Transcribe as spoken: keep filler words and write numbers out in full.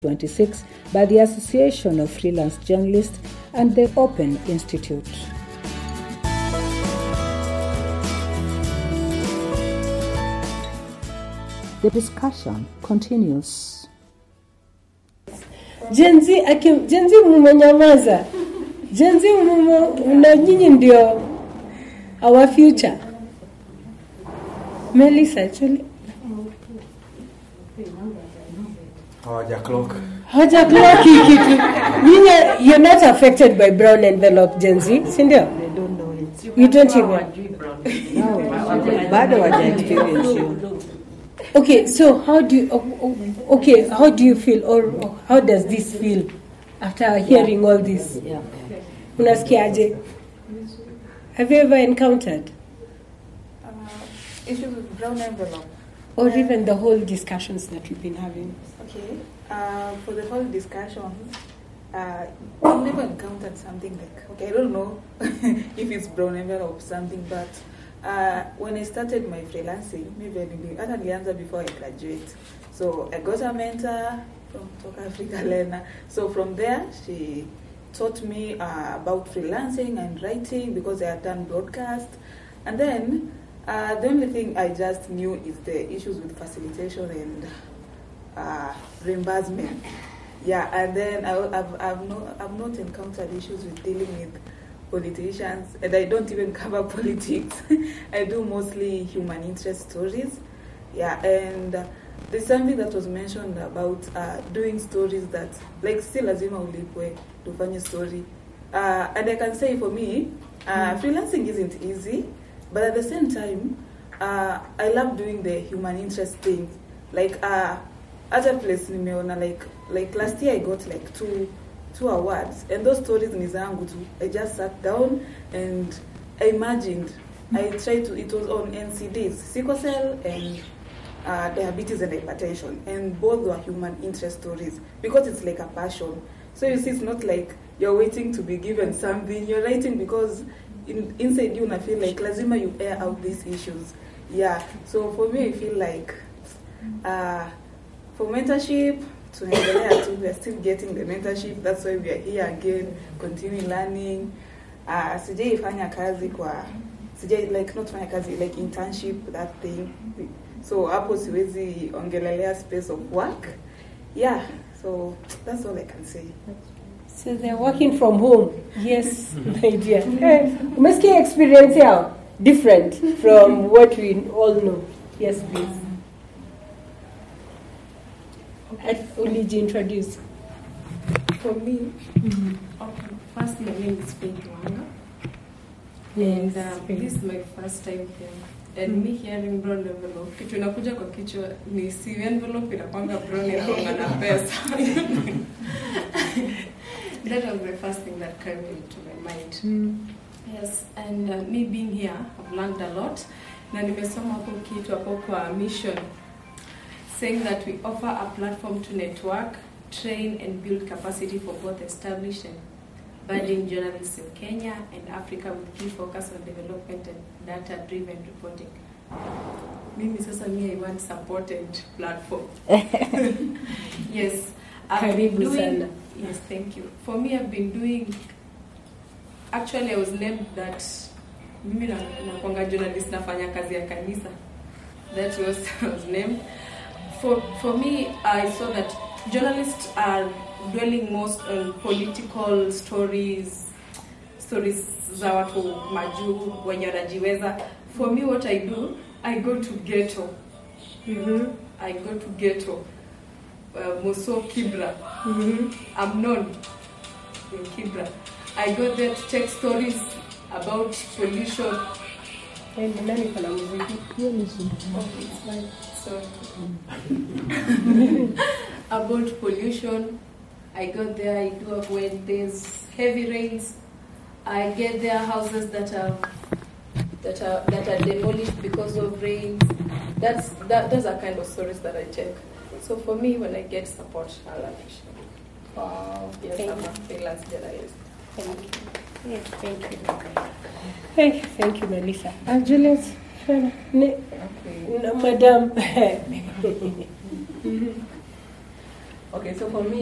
twenty-six by the Association of Freelance Journalists and the Open Institute. The discussion continues. Gen Z, akim, Gen Z mmenyamaza. Gen Z mna nyinyi ndio our future. Melissa, actually. Hawaja clock. Hawaja clock kitu. Nyinyi, you're not affected by brown envelope, Gen Z, si ndio? They don't know it. You don't even. No, bado waja experience you. Okay, so how do you, okay, how do you feel, or how does this feel after hearing all this? Yeah. Unasikiaje? Have you ever encountered? Uh, issues with brown envelope? Or even the whole discussions that we've been having? Okay. Uh, for the whole discussion, uh, I've never encountered something like, okay, I don't know if it's brown envelope or something, but Uh, when I started my freelancing, maybe I nilianza before I graduate. So I got a mentor from Toka Africa Lena. So from there, she taught me uh, about freelancing and writing because I had done broadcast. And then uh, the only thing I just knew is the issues with facilitation and uh, reimbursement. Yeah, and then I, I've, I've, no, I've not encountered issues with dealing with politicians, and I don't even cover politics. I do mostly human interest stories. Yeah, and uh, there's something that was mentioned about uh, doing stories that, like, still lazima ulipwe tufanye story. Uh, and I can say for me, uh, freelancing isn't easy, but at the same time, uh, I love doing the human interest thing. Like, uh, other place nimeona, like, like last year I got like two two awards, and those stories ni zangu tu. I just sat down and I imagined. I tried to, it was on N C Ds, sickle cell and uh, diabetes and hypertension, and both were human interest stories because it's like a passion. So you see, it's not like you're waiting to be given something. You're writing because in, inside you, I feel like lazima you air out these issues. Yeah. So for me, I feel like uh, for mentorship, to handle we are still getting the mentorship. That's why we are here again, continue learning. Uh, sijai fanya kazi kwa, sijai like not fanya kazi, like internship, that thing. So hapo siwezi ongelelea space of work. Yeah, so that's all I can say. So they're working from home. Yes, the idea. Hey, umesikia experience yao different from what we all know. Yes, please. Only to introduce. For me, mm-hmm. okay, first my name is Faith Wanga, and uh, this is my first time here. And mm-hmm. me hearing brown envelope, kitu inakuja kwa kichwa ni si envelope inakwanga brown inakwanga na pesa. That was the first thing that came into my mind. Mm. Yes, and uh, me being here, I've learned a lot. Na nimesoma hapo kitu hapo kwa mission, saying that we offer a platform to network, train and build capacity for both established and budding journalists in Kenya and Africa with key focus on development and data-driven reporting. Mimi sasa me I want supported platform. Yes, I've been doing, yes, thank you. For me, I've been doing, actually I was named that, mimi na nakwanga journalist nafanya kazi ya kanisa. That was, was named. For for me, I saw that journalists are dwelling most on political stories, stories za watu majuu wenye wanajiweza. For me, what I do, I go to ghetto. Mm-hmm. I go to ghetto. Uh, Moso Kibra. Mm-hmm. I'm known in Kibra. I go there to take stories about pollution. And nani kana muziki? Hiyo ni So, about pollution, I go there, I do it when there's heavy rains. I get there houses that are that are that are demolished because of rain. That's that those are kind of stories that I take. So for me, when I get support, I'll appreciate it. Wow. Yes, thank I'm you. a freelance journalist. Thank you. Yes, thank you. Thank you, thank you, Melissa. Uh, Juliet, ne- Okay. no, Madam. Okay, so for me,